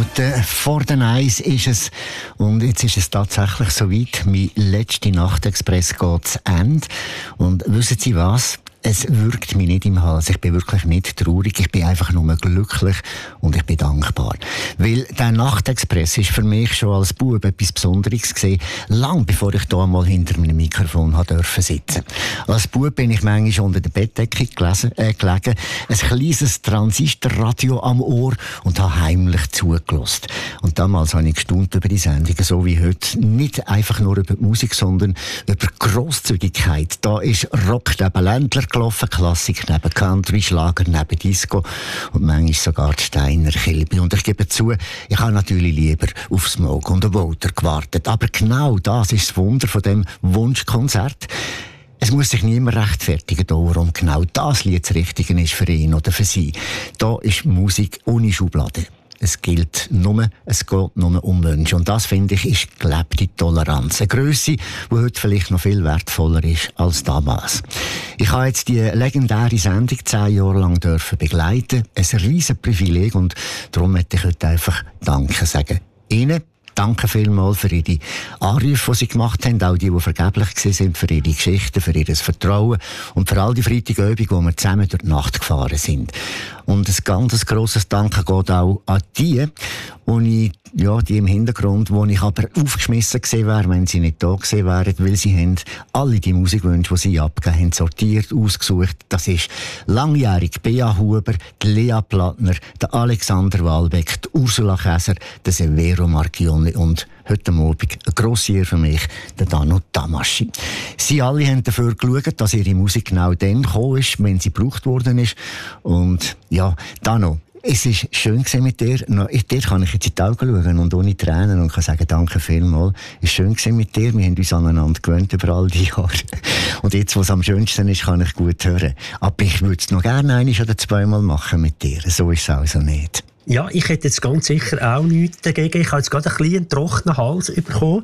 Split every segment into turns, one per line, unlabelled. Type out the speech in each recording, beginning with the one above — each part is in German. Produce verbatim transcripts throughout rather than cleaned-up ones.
Minuten vor den Eis ist es. Und jetzt ist es tatsächlich soweit. Mein letzter Nachtexpress geht zu Ende. Und wissen Sie was? Es wirkt mich nicht im Hals. Ich bin wirklich nicht traurig. Ich bin einfach nur glücklich und ich bin dankbar. Weil der Nachtexpress ist für mich schon als Bub etwas Besonderes gewesen, lang bevor ich da mal hinter meinem Mikrofon durfte sitzen. Als Bub bin ich manchmal unter der Bettdecke gelesen, äh, gelegen, ein kleines Transistorradio am Ohr und habe heimlich zugelassen. Und damals habe ich gestaunt über die Sendung, so wie heute. Nicht einfach nur über die Musik, sondern über Grosszügigkeit. Da ist Rock neben Ländler gelaufen, Klassik neben Country, Schlager neben Disco und manchmal sogar die Steiner Kilby. Und ich gebe zu, ich habe natürlich lieber auf Smoke und Water gewartet. Aber genau das ist das Wunder von dem Wunschkonzert. Es muss sich niemand rechtfertigen, warum genau das Lied das Richtige ist für ihn oder für sie. Da ist Musik ohne Schublade. Es gilt nur, es geht nur um Wünsche. Und das, finde ich, ist gelebte Toleranz. Eine Grösse, die heute vielleicht noch viel wertvoller ist als damals. Ich habe jetzt die legendäre Sendung zehn Jahre lang dürfen begleiten. Ein riesen Privileg und darum möchte ich heute einfach Danke sagen. Ihnen danke vielmals für Ihre Anrufe, die Sie gemacht haben, auch die, die vergeblich waren, für Ihre Geschichten, für Ihr Vertrauen und für all die Freitagabende, wo wir zusammen durch die Nacht gefahren sind. Und ein ganz grosses Danke geht auch an die, die, ja, die im Hintergrund, wo ich aber aufgeschmissen gewesen wäre, wenn sie nicht da gewesen wären, weil sie haben alle die Musikwünsche, die sie abgegeben haben, sortiert, ausgesucht. Das ist langjährig Bea Huber, die Lea Plattner, der Alexander Walbeck, die Ursula Käser, der Severo Marchionni und heute Abend eine grosse Ehre für mich, der Dano Tamaschi. Sie alle haben dafür geschaut, dass ihre Musik genau dann gekommen ist, wenn sie gebraucht worden ist. Und ja, Dano, es war schön mit dir. Dir kann ich jetzt in die Augen schauen und ohne Tränen und kann sagen, danke vielmals. Es war schön mit dir. Wir haben uns aneinander gewöhnt über all die Jahre. Und jetzt, was am schönsten ist, kann ich gut hören. Aber ich würde es noch gerne ein oder zweimal machen mit dir. So ist es also nicht.
Ja, ich hätte jetzt ganz sicher auch nichts dagegen. Ich habe jetzt gerade ein bisschen einen trockenen Hals bekommen.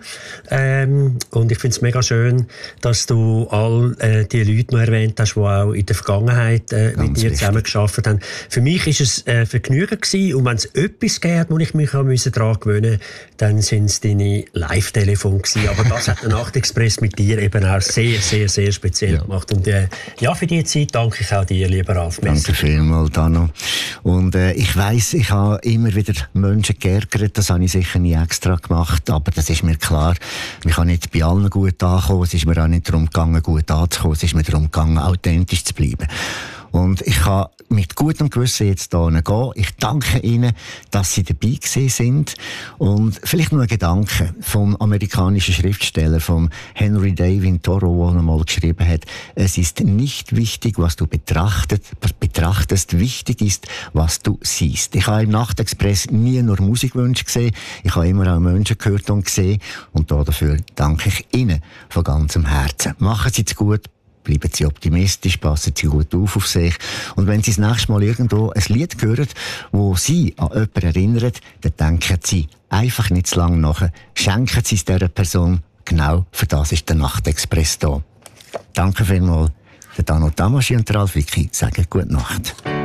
Ähm, und ich finde es mega schön, dass du all äh, die Leute noch erwähnt hast, die auch in der Vergangenheit äh, mit dir zusammengearbeitet haben. Für mich war es äh, Vergnügen gewesen. Und wenn es etwas gab, wo ich mich daran gewöhnen musste, dann sind es deine Live-Telefone gewesen. Aber das hat der Nachtexpress mit dir eben auch sehr, sehr, sehr speziell ja. gemacht. Und äh, ja, für diese Zeit danke ich auch dir, lieber Ralf.
Danke vielmals, Dano. Und äh, ich weiss, ich habe immer wieder Menschen geärgert, das habe ich sicher nie extra gemacht, aber das ist mir klar. Ich kann nicht bei allen gut ankommen, es ist mir auch nicht darum gegangen, gut anzukommen, es ist mir darum gegangen, authentisch zu bleiben. Und ich kann mit gutem Gewissen jetzt hier gehen. Ich danke Ihnen, dass Sie dabei gewesen sind. Und vielleicht nur ein Gedanke vom amerikanischen Schriftsteller, vom Henry David Thoreau, der einmal geschrieben hat, es ist nicht wichtig, was du betrachtest, betrachtest, wichtig ist, was du siehst. Ich habe im Nachtexpress nie nur Musikwünsche gesehen, ich habe immer auch Menschen gehört und gesehen. Und dafür danke ich Ihnen von ganzem Herzen. Machen Sie es gut. Bleiben Sie optimistisch, passen Sie gut auf auf sich. Und wenn Sie das nächste Mal irgendwo ein Lied hören, das Sie an jemanden erinnert, dann denken Sie einfach nicht zu lange nach. Schenken Sie es dieser Person. Genau für das ist der Nachtexpress da. Danke vielmals. Der Dano Tamaschi und der Ralf Wicki sagen gute Nacht.